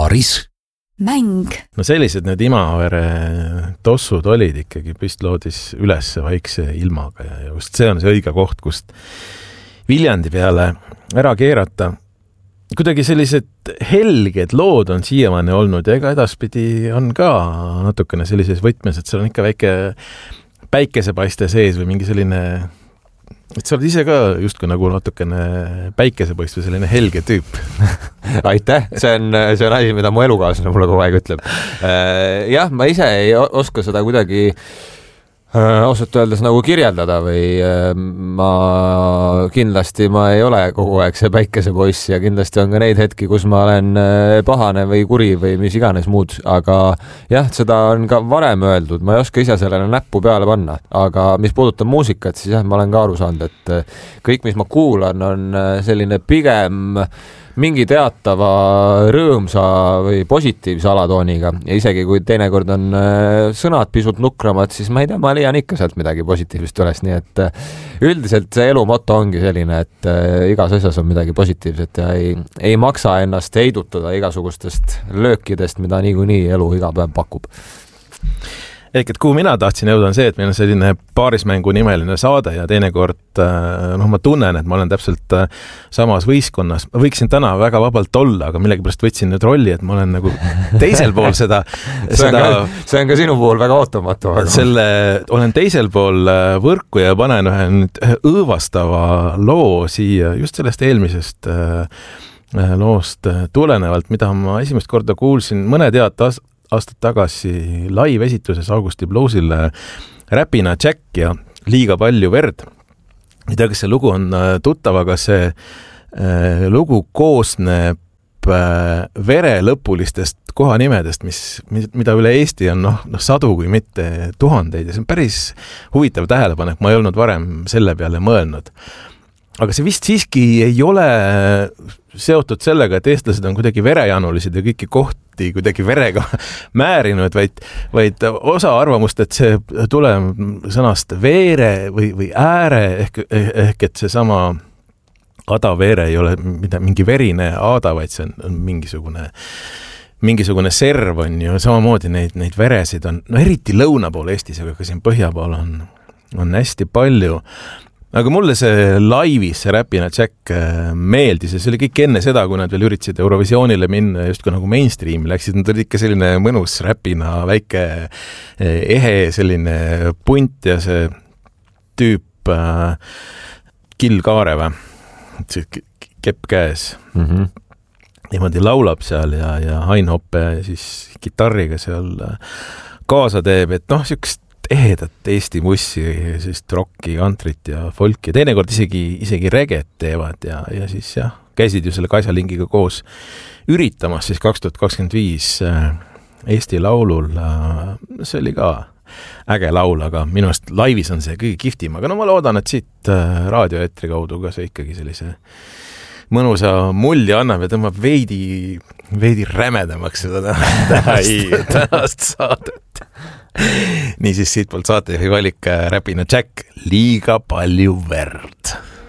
Paaris. Mäng. No sellised need Imavere tossud olid ikkagi püstloodis üles vaikse ilmaga ja just see on see õige koht, kust Viljandi peale ära keerata. Kuidagi sellised helged lood on siiamaani olnud ja ega edaspidi on ka natukene sellises võtmes, et seal on ikka väike päikesepaiste sees või mingi selline, et sa oled ise ka justkui nagu natukene päikesepaist või selline helge tüüp. Aitäh, see on asi, mida mu elukaaslane mulle kogu aeg ütleb. Jah, ma ise ei oska seda kuidagi ausalt öeldes nagu kirjeldada või ma ei ole kogu aeg see päikesepoiss ja kindlasti on ka neid hetki, kus ma olen pahane või kuri või mis iganes muud, aga jah, seda on ka varem öeldud, ma ei oska ise sellele näppu peale panna, aga mis puudutab muusikat, siis jah, ma olen ka aru saanud, et kõik, mis ma kuulan, on selline pigem mingi teatava rõõmsa või positiivse alatooniga ja isegi kui teinekord on sõnad pisut nukramad, siis ma ei tea, ma leian ikka sealt midagi positiivset üles, nii et üldiselt see elu moto ongi selline, et igas asjas on midagi positiivset ja ei maksa ennast heidutada igasugustest löökidest, mida niikuinii elu iga päev pakub. Ehk, et kuhu mina tahtsin jõuda on see, et meil on selline paarismängu nimeline saade ja teinekord ma tunnen, et ma olen täpselt samas võistkonnas. Ma võiksin täna väga vabalt olla, aga millegipärast võtsin nüüd rolli, et ma olen nagu teisel pool seda see on ka sinu puhul väga ootamatu. Olen teisel pool võrku ja panen ühe õõvastava loo siia just sellest eelmisest loost tulenevalt, mida ma esimest korda kuulsin mõned aastad tagasi live-esituses Augusti Bluesile Räpina Jack ja Liiga palju verd. Ei tea, kas see lugu on tuttav, aga see lugu koosneb verelõpulistest kohanimedest, mida üle Eesti on sadu kui mitte tuhandeid ja see on päris huvitav tähelepanek, ma ei olnud varem selle peale mõelnud. Aga see vist siiski ei ole seotud sellega, et eestlased on kuidagi verejanulised ja kõiki kohti kuidagi verega määrinud, vaid osa arvamust, et see tuleb sõnast veere või ääre ehk et see sama adaveere ei ole mingi verine aada, vaid see on mingisugune serv on ju, samamoodi neid veresid on, eriti lõuna pool Eestis, aga ka siin põhja pool on hästi palju. Aga mulle see laivis, see Räpina Jack meeldis ja see oli kõik enne seda, kui nad veel üritasid Eurovisioonile minna just kui nagu mainstreami läksid, nad olid ikka selline mõnus Räpina väike ehe selline punt ja see tüüp Kill Kaare kepp käes niimoodi laulab seal ja Hain Hoppe siis kitarriga seal kaasa teeb, et siukest ehedat Eesti mussi, siis rocki, kantrit ja folki ja teinekord isegi reget teevad ja siis jah, käisid ju selle Kaisa Lingiga koos üritamas siis 2025 Eesti Laulul. See oli ka äge laul, aga minu arust laivis on see kõige kihvtim, aga ma loodan, et siit raadioetri kaudu ka see ikkagi sellise mõnusa mulli annab ja tõmbab veidi rämedamaks seda tänast saadet. Nii siis siit poolt saatejuhi valik Räpina Jack, Liiga palju verd.